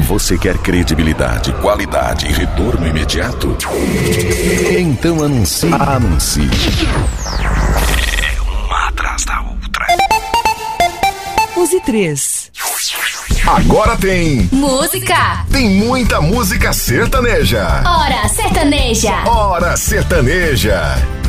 Você quer credibilidade, qualidade e retorno imediato? Então anuncie. É uma atrás da outra. Use 3. Agora tem música. Tem muita música sertaneja. Hora sertaneja. Hora sertaneja.